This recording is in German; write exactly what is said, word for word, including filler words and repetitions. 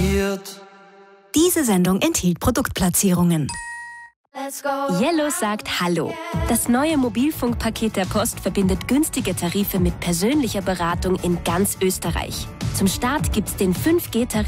garantiert. Diese Sendung enthielt Produktplatzierungen. Yellow sagt Hallo. Das neue Mobilfunkpaket der Post verbindet günstige Tarife mit persönlicher Beratung in ganz Österreich. Zum Start gibt's den fünf G Tarif